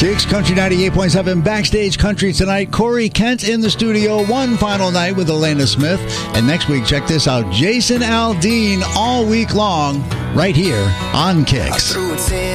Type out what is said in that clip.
Kicks Country 98.7 Backstage Country tonight. Corey Kent in the studio. One final night with Elena Smith. And next week, check this out. Jason Aldean all week long right here on Kicks.